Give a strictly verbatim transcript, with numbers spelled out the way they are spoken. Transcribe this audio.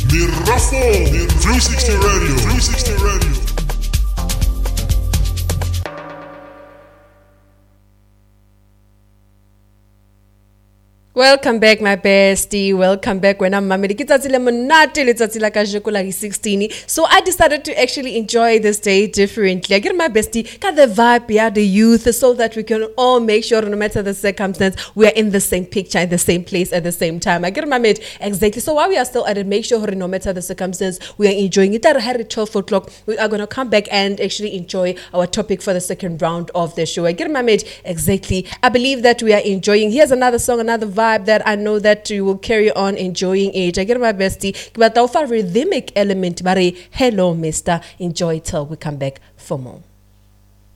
Mirafo, three sixty Radio, three sixty Radio. Welcome back, my bestie. Welcome back. When I'm mamedi ke tsatsi le monate le tsatsi la kajeko la sixteen. So I decided to actually enjoy this day differently. I get my bestie, got the vibe, yeah, the youth, so that we can all make sure, no matter the circumstance, we are in the same picture, in the same place at the same time. I get my mate exactly. So while we are still at it, make sure, no matter the circumstance, we are enjoying it. At twelve o'clock, we are gonna come back and actually enjoy our topic for the second round of the show. I get my mate exactly. I believe that we are enjoying. Here's another song, another vibe that I know that you will carry on enjoying it. I get my bestie, but the rhythmic element, but hello, mister. Enjoy till we come back for more.